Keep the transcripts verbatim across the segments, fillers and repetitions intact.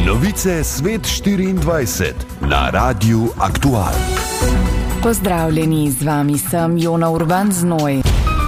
Novice Svet štiriindvajset na Radiu Aktual. Pozdravljeni, z vami sem Jona Urban Znoj.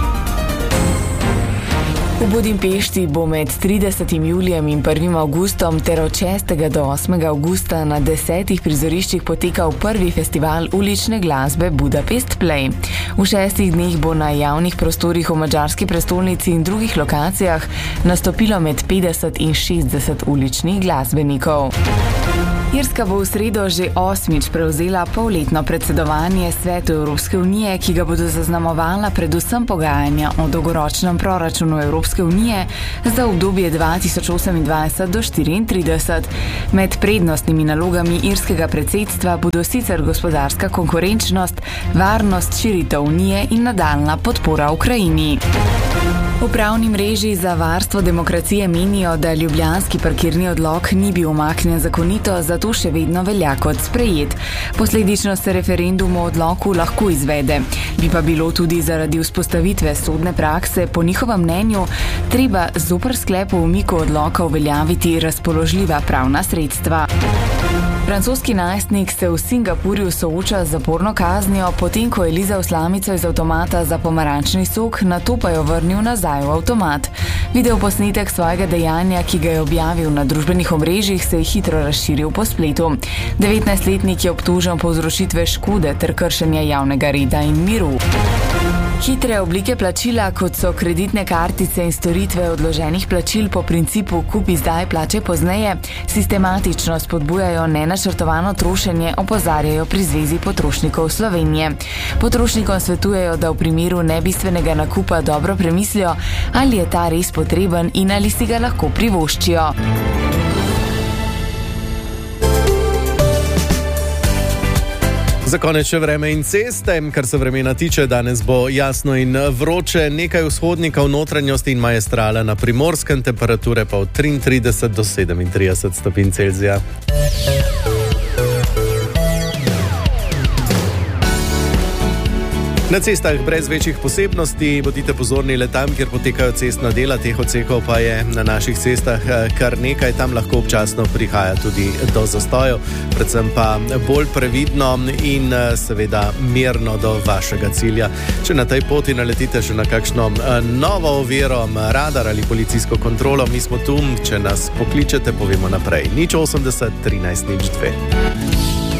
V Budimpešti bo med tridesetim julijem in prvim avgustom ter od šestega do osmega avgusta na desetih prizoriščih potekal prvi festival ulične glasbe Budapest Play. V šestih dneh bo na javnih prostorih v madžarski prestolnici in drugih lokacijah nastopilo med petdeset in šestdeset uličnih glasbenikov. Irska bo v sredo že osmič prevzela polletno predsedovanje Svetu Evropske unije, ki ga bodo zaznamovala predvsem pogajanja o dolgoročnem proračunu Evropske unije za obdobje dva tisoč osemindvajset do štiriintrideset. Med prednostnimi nalogami irskega predsedstva bodo sicer gospodarska konkurenčnost, varnost, širitev unije in nadaljnja podpora Ukrajini. V pravni mreži za varstvo demokracije menijo, da ljubljanski parkirni odlok ni bil umaknjen zakonito, zato še vedno velja kot sprejet. Posledično se referendum o odloku lahko izvede. Bi pa bilo tudi zaradi vzpostavitve sodne prakse po njihovem mnenju treba zoper sklep o umiku odloka uveljaviti razpoložljiva pravna sredstva. Francoski najstnik se v Singapurju sooča z zaporno kaznijo, potem ko je lizal slamico iz avtomata za pomarančni sok, nato pa jo vrnil nazaj v avtomat. Video posnetek svojega dejanja, ki ga je objavil na družbenih omrežjih, se je hitro razširil po spletu. devetnajstletnik je obtožen povzročitve škode ter kršenja javnega reda in miru. Hitre oblike plačila, kot so kreditne kartice in storitve odloženih plačil po principu kupi zdaj, plače pozneje, sistematično spodbujajo nenačrtovano trošenje, opozarjajo pri Zvezi potrošnikov Slovenije. Potrošnikom svetujejo, da v primeru nebistvenega nakupa dobro premislijo, ali je ta res potreben in ali si ga lahko privoščijo. Za konec še vreme in ceste, kar se vremena tiče, danes bo jasno in vroče, nekaj vzhodnika v notranjosti in Maestrala na Primorskem, temperature pa od triintrideset do sedemintrideset stopinj Celzija. Na cestah brez večjih posebnosti, bodite pozorni le tam, kjer potekajo cestna dela, teh odsekov pa je na naših cestah kar nekaj, tam lahko občasno prihaja tudi do zastojev, predvsem pa bolj previdno in seveda mirno do vašega cilja. Če na tej poti naletite še na kakšno novo oviro, radar ali policijsko kontrolo, mi smo tu, če nas pokličete, povemo naprej. nič osemdeset, trinajst, nič dve.